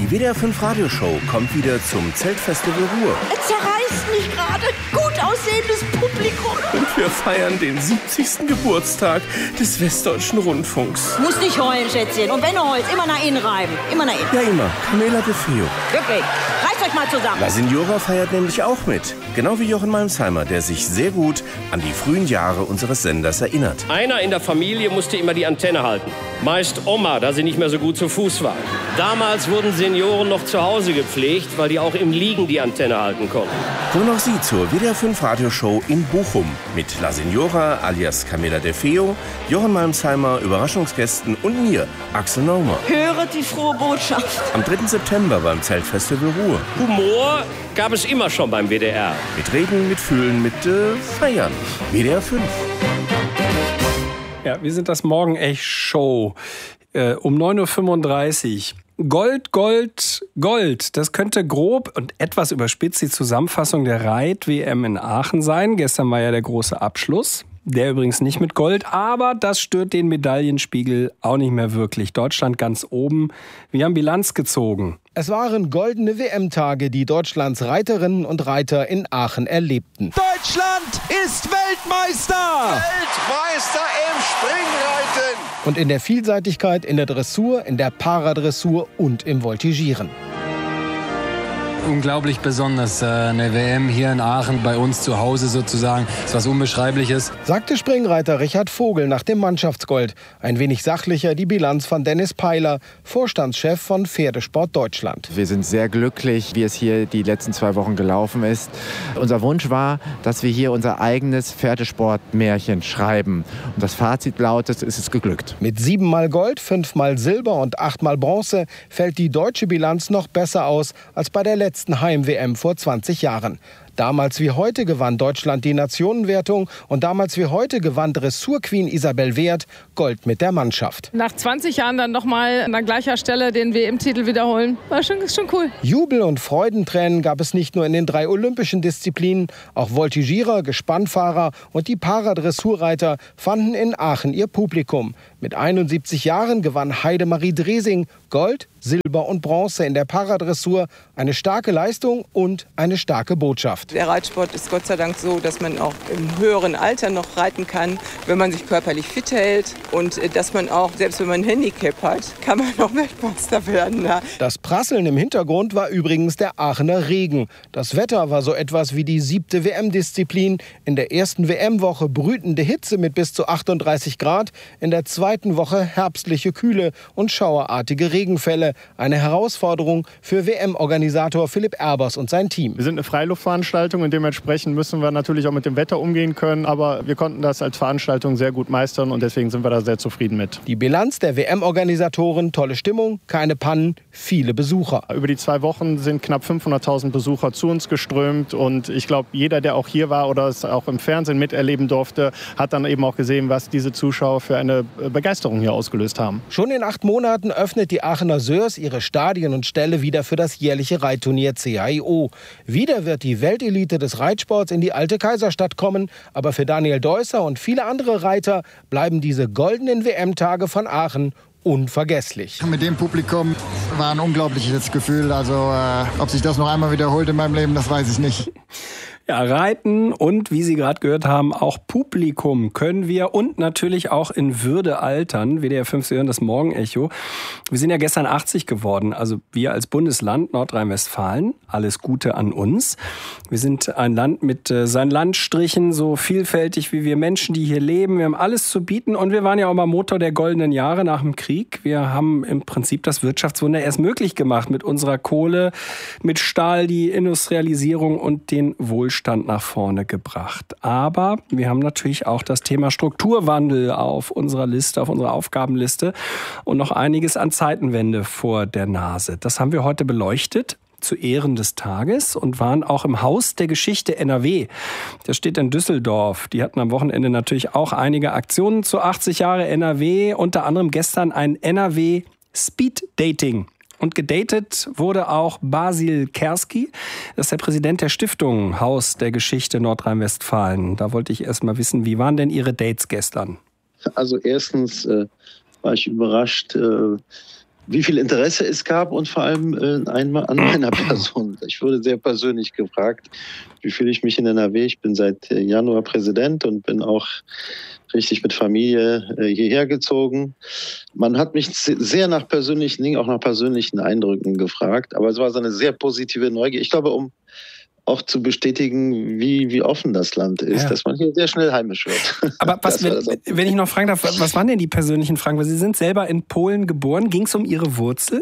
Die WDR 5 Radioshow kommt wieder zum Zeltfestival Ruhr. Es zerreißt mich gerade. Gut aussehendes Publikum. Und wir feiern den 70. Geburtstag des Westdeutschen Rundfunks. Muss nicht heulen, Schätzchen. Und wenn du heulst, immer nach innen reiben. Immer nach innen. Ja, immer. Camela de Feo. Wirklich. Reißt euch mal zusammen. La Signora feiert nämlich auch mit. Genau wie Jochen Malmsheimer, der sich sehr gut an die frühen Jahre unseres Senders erinnert. Einer in der Familie musste immer die Antenne halten. Meist Oma, da sie nicht mehr so gut zu Fuß war. Damals wurden Senioren noch zu Hause gepflegt, weil die auch im Liegen die Antenne halten konnten. Kommen auch Sie zur WDR 5 Radioshow in Bochum mit La Signora alias Camela de Feo, Jochen Malmsheimer, Überraschungsgästen und mir, Axel Naumer. Höret die frohe Botschaft. Am 3. September beim Zeltfestival Ruhr. Humor gab es immer schon beim WDR. Mit Reden, mit Fühlen, mit Feiern. WDR 5. Ja, wir sind das Morgen-Echt-Show um 9.35 Uhr. Gold, Gold, Gold. Das könnte grob und etwas überspitzt die Zusammenfassung der Reit-WM in Aachen sein. Gestern war ja der große Abschluss. Der übrigens nicht mit Gold, aber das stört den Medaillenspiegel auch nicht mehr wirklich. Deutschland ganz oben. Wir haben Bilanz gezogen. Es waren goldene WM-Tage, die Deutschlands Reiterinnen und Reiter in Aachen erlebten. Deutschland ist Weltmeister! Weltmeister im Springreiten! Und in der Vielseitigkeit, in der Dressur, in der Paradressur und im Voltigieren. Unglaublich besonders, eine WM hier in Aachen bei uns zu Hause sozusagen. Das ist was Unbeschreibliches. Sagte Springreiter Richard Vogel nach dem Mannschaftsgold. Ein wenig sachlicher die Bilanz von Dennis Peiler, Vorstandschef von Pferdesport Deutschland. Wir sind sehr glücklich, wie es hier die letzten 2 Wochen gelaufen ist. Unser Wunsch war, dass wir hier unser eigenes Pferdesportmärchen schreiben. Und das Fazit lautet, es ist geglückt. Mit 7-mal Gold, 5-mal Silber und 8-mal Bronze fällt die deutsche Bilanz noch besser aus als bei der letzten Heim-WM vor 20 Jahren. Damals wie heute gewann Deutschland die Nationenwertung und damals wie heute gewann Dressurqueen Isabel Wert Gold mit der Mannschaft. Nach 20 Jahren dann nochmal an gleicher Stelle den WM-Titel wiederholen, ist schon cool. Jubel und Freudentränen gab es nicht nur in den 3 olympischen Disziplinen, auch Voltigierer, Gespannfahrer und die Paradressurreiter fanden in Aachen ihr Publikum. Mit 71 Jahren gewann Heidemarie Dresing Gold, Silber und Bronze in der Paradressur. Eine starke Leistung und eine starke Botschaft. Der Reitsport ist Gott sei Dank so, dass man auch im höheren Alter noch reiten kann, wenn man sich körperlich fit hält. Und dass man auch, selbst wenn man ein Handicap hat, kann man auch Weltmeister werden. Ja. Das Prasseln im Hintergrund war übrigens der Aachener Regen. Das Wetter war so etwas wie die 7. WM-Disziplin. In der ersten WM-Woche brütende Hitze mit bis zu 38 Grad. In der zweiten Woche herbstliche Kühle und schauerartige Regenfälle. Eine Herausforderung für WM-Organisator Philipp Erbers und sein Team. Wir sind eine Freiluftveranstaltung und dementsprechend müssen wir natürlich auch mit dem Wetter umgehen können. Aber wir konnten das als Veranstaltung sehr gut meistern und deswegen sind wir da sehr zufrieden mit. Die Bilanz der WM-Organisatoren, tolle Stimmung, keine Pannen, viele Besucher. Über die 2 Wochen sind knapp 500.000 Besucher zu uns geströmt und ich glaube, jeder, der auch hier war oder es auch im Fernsehen miterleben durfte, hat dann eben auch gesehen, was diese Zuschauer für eine Begeisterung hier ausgelöst haben. Schon in 8 Monaten öffnet die Aachener Sörs ihre Stadien und Ställe wieder für das jährliche Reitturnier CHIO. Wieder wird die Weltelite des Reitsports in die alte Kaiserstadt kommen, aber für Daniel Deusser und viele andere Reiter bleiben diese goldenen WM-Tage von Aachen unvergesslich. Mit dem Publikum war ein unglaubliches Gefühl. Also ob sich das noch einmal wiederholt in meinem Leben, das weiß ich nicht. Ja, Reiten und, wie Sie gerade gehört haben, auch Publikum können wir und natürlich auch in Würde altern. WDR 5, Sie hören das Morgenecho. Wir sind ja gestern 80 geworden, also wir als Bundesland Nordrhein-Westfalen. Alles Gute an uns. Wir sind ein Land mit seinen Landstrichen, so vielfältig wie wir Menschen, die hier leben. Wir haben alles zu bieten und wir waren ja auch mal Motor der goldenen Jahre nach dem Krieg. Wir haben im Prinzip das Wirtschaftswunder erst möglich gemacht mit unserer Kohle, mit Stahl, die Industrialisierung und den Wohlstand nach vorne gebracht. Aber wir haben natürlich auch das Thema Strukturwandel auf unserer Liste, auf unserer Aufgabenliste und noch einiges an Zeitenwende vor der Nase. Das haben wir heute beleuchtet zu Ehren des Tages und waren auch im Haus der Geschichte NRW. Das steht in Düsseldorf. Die hatten am Wochenende natürlich auch einige Aktionen zu 80 Jahre NRW, unter anderem gestern ein NRW Speed Dating. Und gedatet wurde auch Basil Kerski. Das ist der Präsident der Stiftung Haus der Geschichte Nordrhein-Westfalen. Da wollte ich erst mal wissen, wie waren denn Ihre Dates gestern? Also erstens war ich überrascht, wie viel Interesse es gab und vor allem einmal an meiner Person. Ich wurde sehr persönlich gefragt, wie fühle ich mich in NRW? Ich bin seit Januar Präsident und bin auch richtig mit Familie hierher gezogen. Man hat mich sehr nach persönlichen Dingen, auch nach persönlichen Eindrücken gefragt, aber es war so eine sehr positive Neugier. Ich glaube, um auch zu bestätigen, wie offen das Land ist, dass man hier sehr schnell heimisch wird. Aber wenn ich noch fragen darf, was waren denn die persönlichen Fragen? Weil Sie sind selber in Polen geboren. Ging es um Ihre Wurzeln?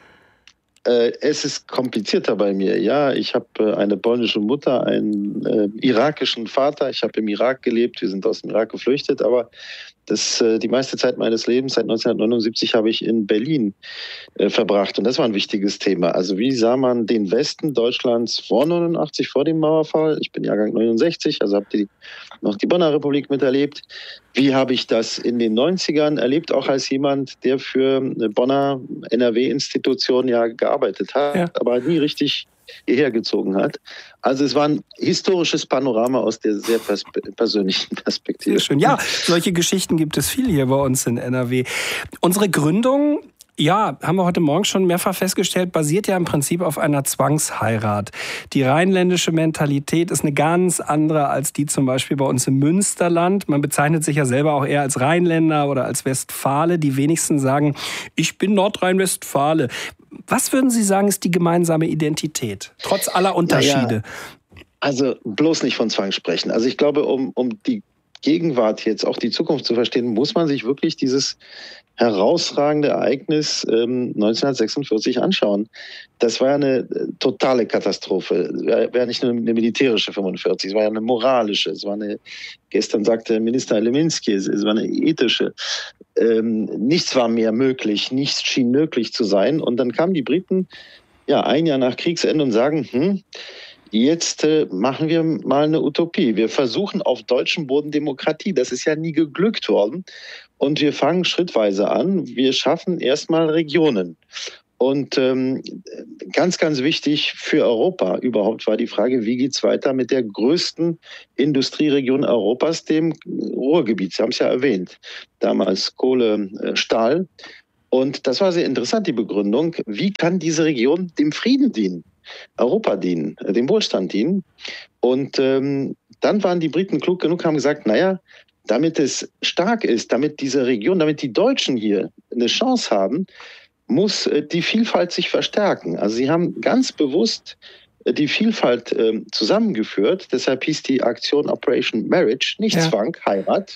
Es ist komplizierter bei mir. Ja, ich habe eine polnische Mutter, einen irakischen Vater. Ich habe im Irak gelebt. Wir sind aus dem Irak geflüchtet. Aber die meiste Zeit meines Lebens, seit 1979, habe ich in Berlin verbracht. Und das war ein wichtiges Thema. Also wie sah man den Westen Deutschlands vor 89, vor dem Mauerfall? Ich bin Jahrgang 69, also habe noch die Bonner Republik miterlebt. Wie habe ich das in den 90ern erlebt, auch als jemand, der für eine Bonner NRW-Institution ja gearbeitet hat, aber nie richtig hierher gezogen hat. Also es war ein historisches Panorama aus der sehr persönlichen Perspektive. Sehr schön. Ja, solche Geschichten gibt es viel hier bei uns in NRW. Unsere Gründung, ja, haben wir heute Morgen schon mehrfach festgestellt, basiert ja im Prinzip auf einer Zwangsheirat. Die rheinländische Mentalität ist eine ganz andere als die zum Beispiel bei uns im Münsterland. Man bezeichnet sich ja selber auch eher als Rheinländer oder als Westfale. Die wenigsten sagen, ich bin Nordrhein-Westfale. Was würden Sie sagen, ist die gemeinsame Identität, trotz aller Unterschiede? Ja, also bloß nicht von Zwang sprechen. Also ich glaube, um die Gegenwart jetzt, auch die Zukunft zu verstehen, muss man sich wirklich dieses herausragende Ereignis 1946 anschauen. Das war ja eine totale Katastrophe. Wäre nicht nur eine militärische 45, es war ja eine moralische, es war eine, gestern sagte Minister Leminski, es war eine ethische. Nichts war mehr möglich, nichts schien möglich zu sein. Und dann kamen die Briten ja ein Jahr nach Kriegsende und sagen, jetzt machen wir mal eine Utopie. Wir versuchen auf deutschem Boden Demokratie. Das ist ja nie geglückt worden. Und wir fangen schrittweise an. Wir schaffen erstmal Regionen. Und ganz, ganz wichtig für Europa überhaupt war die Frage, wie geht es weiter mit der größten Industrieregion Europas, dem Ruhrgebiet. Sie haben es ja erwähnt. Damals Kohle, Stahl. Und das war sehr interessant, die Begründung. Wie kann diese Region dem Frieden dienen? Europa dienen, dem Wohlstand dienen. Und dann waren die Briten klug genug, haben gesagt, naja, damit es stark ist, damit diese Region, damit die Deutschen hier eine Chance haben, muss die Vielfalt sich verstärken. Also sie haben ganz bewusst die Vielfalt zusammengeführt. Deshalb hieß die Aktion Operation Marriage, nicht Zwang, Heirat,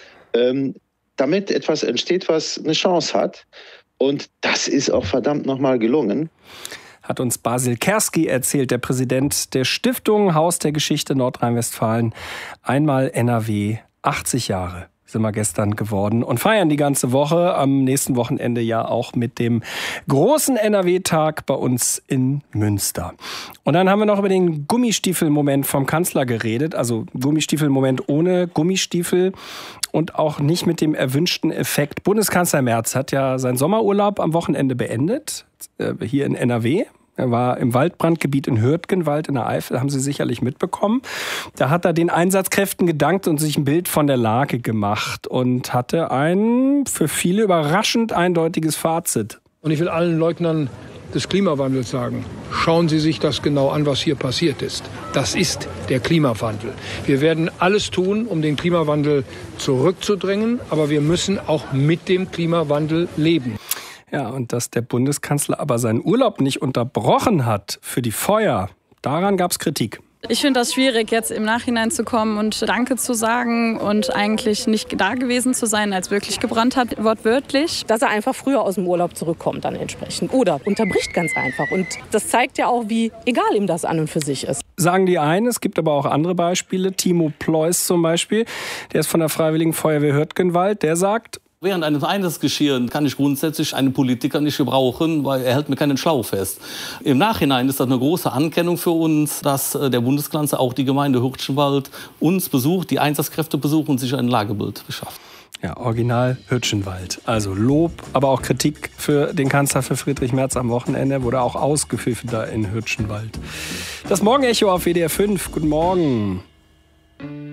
damit etwas entsteht, was eine Chance hat. Und das ist auch verdammt nochmal gelungen. Hat uns Basil Kerski erzählt, der Präsident der Stiftung Haus der Geschichte Nordrhein-Westfalen. Einmal NRW, 80 Jahre sind wir gestern geworden und feiern die ganze Woche, am nächsten Wochenende ja auch mit dem großen NRW-Tag bei uns in Münster. Und dann haben wir noch über den Gummistiefel-Moment vom Kanzler geredet, also Gummistiefel-Moment ohne Gummistiefel und auch nicht mit dem erwünschten Effekt. Bundeskanzler Merz hat ja seinen Sommerurlaub am Wochenende beendet, hier in NRW. Er war im Waldbrandgebiet in Hürtgenwald in der Eifel, haben Sie sicherlich mitbekommen. Da hat er den Einsatzkräften gedankt und sich ein Bild von der Lage gemacht und hatte ein für viele überraschend eindeutiges Fazit. Und ich will allen Leugnern des Klimawandels sagen, schauen Sie sich das genau an, was hier passiert ist. Das ist der Klimawandel. Wir werden alles tun, um den Klimawandel zurückzudrängen, aber wir müssen auch mit dem Klimawandel leben. Ja, und dass der Bundeskanzler aber seinen Urlaub nicht unterbrochen hat für die Feuer, daran gab es Kritik. Ich finde das schwierig, jetzt im Nachhinein zu kommen und Danke zu sagen und eigentlich nicht da gewesen zu sein, als wirklich gebrannt hat, wortwörtlich. Dass er einfach früher aus dem Urlaub zurückkommt dann entsprechend oder unterbricht ganz einfach. Und das zeigt ja auch, wie egal ihm das an und für sich ist. Sagen die einen, es gibt aber auch andere Beispiele. Timo Pleuß zum Beispiel, der ist von der Freiwilligen Feuerwehr Hürtgenwald, der sagt: Während eines Einsatzgeschehens kann ich grundsätzlich einen Politiker nicht gebrauchen, weil er hält mir keinen Schlauch fest. Im Nachhinein ist das eine große Anerkennung für uns, dass der Bundeskanzler auch die Gemeinde Hürtgenwald uns besucht, die Einsatzkräfte besucht und sich ein Lagebild beschafft. Ja, original Hürtgenwald. Also Lob, aber auch Kritik für den Kanzler, für Friedrich Merz am Wochenende. Wurde auch ausgepfiffen da in Hürtgenwald. Das Morgenecho auf WDR 5. Guten Morgen.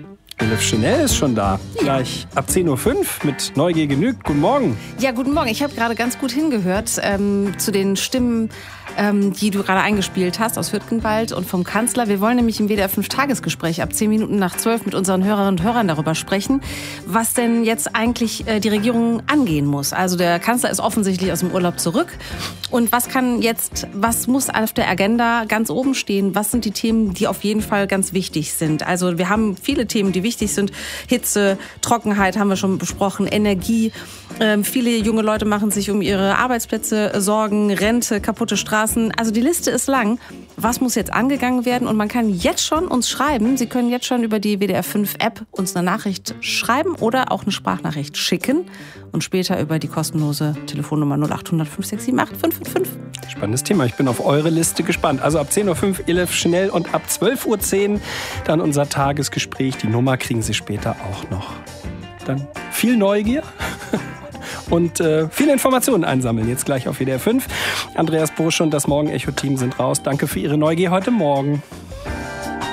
Elif Schnell ist schon da. Gleich ab 10.05 Uhr mit Neugier genügt. Guten Morgen. Ja, guten Morgen. Ich habe gerade ganz gut hingehört zu den Stimmen, die du gerade eingespielt hast aus Hürtgenwald und vom Kanzler. Wir wollen nämlich im WDR 5 Tagesgespräch ab 10 Minuten nach 12 mit unseren Hörerinnen und Hörern darüber sprechen, was denn jetzt eigentlich die Regierung angehen muss. Also der Kanzler ist offensichtlich aus dem Urlaub zurück. Und was muss auf der Agenda ganz oben stehen? Was sind die Themen, die auf jeden Fall ganz wichtig sind? Also wir haben viele Themen, die wichtig sind. Hitze, Trockenheit haben wir schon besprochen, Energie. Viele junge Leute machen sich um ihre Arbeitsplätze Sorgen, Rente, kaputte Straßen. Also die Liste ist lang. Was muss jetzt angegangen werden? Und man kann jetzt schon uns schreiben. Sie können jetzt schon über die WDR 5 App uns eine Nachricht schreiben oder auch eine Sprachnachricht schicken. Und später über die kostenlose Telefonnummer 0800 567 8555. Spannendes Thema. Ich bin auf eure Liste gespannt. Also ab 10.05 Uhr Elif Schnell und ab 12.10 Uhr dann unser Tagesgespräch. Die Nummer kriegen Sie später auch noch. Dann viel Neugier und viele Informationen einsammeln. Jetzt gleich auf WDR 5. Andreas Busch und das Morgen-Echo-Team sind raus. Danke für Ihre Neugier heute Morgen.